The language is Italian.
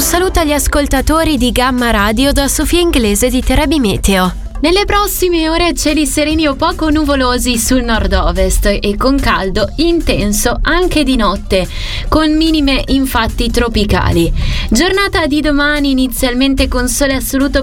saluto agli ascoltatori di Gamma Radio da Sofia Inglese di Terabi Meteo. Nelle prossime ore cieli sereni o poco nuvolosi sul nord-ovest e con caldo intenso anche di notte, con minime infatti tropicali. Giornata di domani inizialmente con sole assoluto